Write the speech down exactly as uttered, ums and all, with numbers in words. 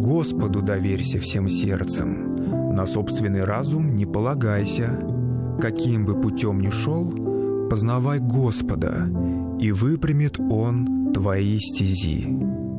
Господу доверься всем сердцем, на собственный разум не полагайся. Каким бы путем ни шел, познавай Господа, и выпрямит Он твои стези.